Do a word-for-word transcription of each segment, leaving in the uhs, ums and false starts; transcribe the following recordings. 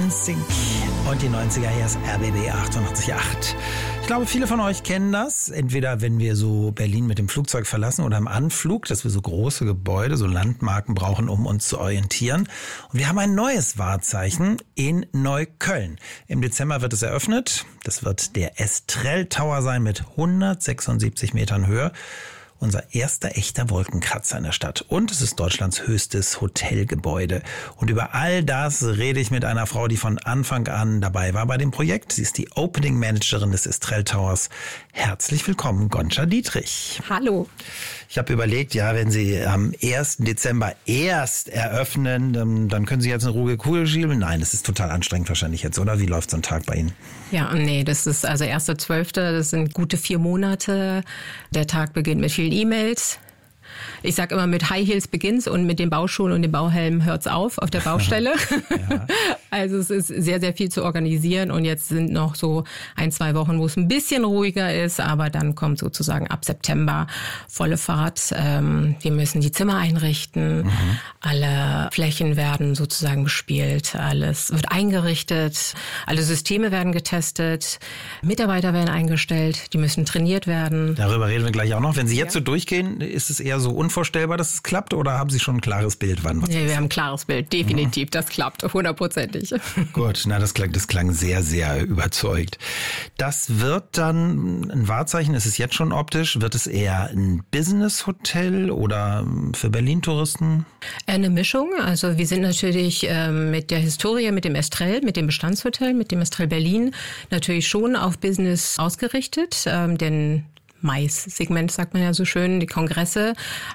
NSYNC und die neunziger hier ist R B B achtundachtzig Komma acht. Ich glaube, viele von euch kennen das. Entweder wenn wir so Berlin mit dem Flugzeug verlassen oder im Anflug, dass wir so große Gebäude, so Landmarken brauchen, um uns zu orientieren. Und wir haben ein neues Wahrzeichen in Neukölln. Im Dezember wird es eröffnet. Das wird der Estrell Tower sein mit hundertsechsundsiebzig Metern Höhe. Unser erster echter Wolkenkratzer in der Stadt. Und es ist Deutschlands höchstes Hotelgebäude. Und über all das rede ich mit einer Frau, die von Anfang an dabei war bei dem Projekt. Sie ist die Opening Managerin des Estrell Towers. Herzlich willkommen, Gonca Dietrich. Hallo. Ich habe überlegt, ja, wenn Sie am ersten Dezember erst eröffnen, dann, dann können Sie jetzt eine ruhige Kugel schieben. Nein, das ist total anstrengend wahrscheinlich jetzt, oder? Wie läuft so ein Tag bei Ihnen? Ja, nee, das ist also erster zwölfter das sind gute vier Monate. Der Tag beginnt mit vielen E-Mails. Ich sage immer, mit High Heels beginnt's und mit den Bauschuhen und dem Bauhelm hört's auf auf der Baustelle. Ja. Also es ist sehr, sehr viel zu organisieren und jetzt sind noch so ein, zwei Wochen, wo es ein bisschen ruhiger ist, aber dann kommt sozusagen ab September volle Fahrt. Ähm, wir müssen die Zimmer einrichten, mhm. alle Flächen werden sozusagen bespielt, alles wird eingerichtet, alle Systeme werden getestet, Mitarbeiter werden eingestellt, die müssen trainiert werden. Darüber reden wir gleich auch noch. Wenn Sie jetzt ja. so durchgehen, ist es eher so unvorstellbar, dass es klappt, oder haben Sie schon ein klares Bild, wann was Nee, ist? wir haben ein klares Bild, definitiv, mhm. das klappt, hundertprozentig. Gut, na das klang, das klang sehr, sehr überzeugt. Das wird dann ein Wahrzeichen, ist es jetzt schon optisch, wird es eher ein Business-Hotel oder für Berlin-Touristen? Eine Mischung, also wir sind natürlich ähm, mit der Historie, mit dem Estrell, mit dem Bestandshotel, mit dem Estrell Berlin natürlich schon auf Business ausgerichtet, ähm, denn Mais-Segment, sagt man ja so schön, die Kongresse.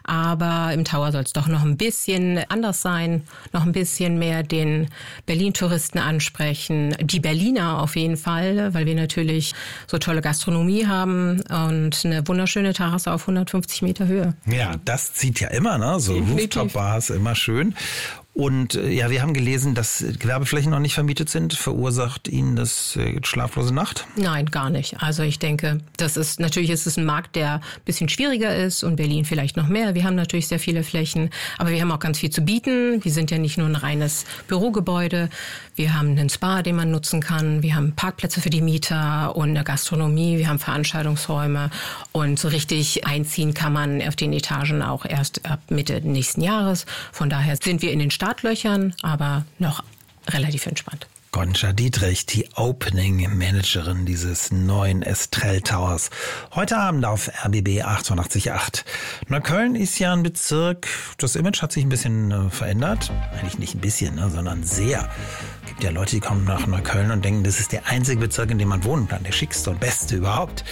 Aber im Tower soll es doch noch ein bisschen anders sein, noch ein bisschen mehr den Berlin-Touristen ansprechen. Die Berliner auf jeden Fall, weil wir natürlich so tolle Gastronomie haben und eine wunderschöne Terrasse auf hundertfünfzig Meter Höhe. Ja, das zieht ja immer, ne? So Rooftop-Bars, immer schön. Und ja, wir haben gelesen, dass Gewerbeflächen noch nicht vermietet sind. Verursacht Ihnen das äh, schlaflose Nacht? Nein, gar nicht. Also ich denke, das ist natürlich ist es ein Markt, der ein bisschen schwieriger ist und Berlin vielleicht noch mehr. Wir haben natürlich sehr viele Flächen, aber wir haben auch ganz viel zu bieten. Wir sind ja nicht nur ein reines Bürogebäude. Wir haben einen Spa, den man nutzen kann. Wir haben Parkplätze für die Mieter und eine Gastronomie. Wir haben Veranstaltungsräume und so richtig einziehen kann man auf den Etagen auch erst ab Mitte nächsten Jahres. Von daher sind wir in den Startlöchern, aber noch relativ entspannt. Gonca Dietrich, die Opening Managerin dieses neuen Estrell Towers. Heute Abend auf R B B achtundachtzig Komma acht. Neukölln ist ja ein Bezirk, das Image hat sich ein bisschen äh, verändert. Eigentlich nicht ein bisschen, ne, sondern sehr. Es gibt ja Leute, die kommen nach Neukölln und denken, das ist der einzige Bezirk, in dem man wohnen kann, der schickste und beste überhaupt.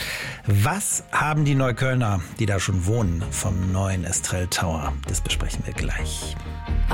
Was haben die Neuköllner, die da schon wohnen, vom neuen Estrell Tower? Das besprechen wir gleich.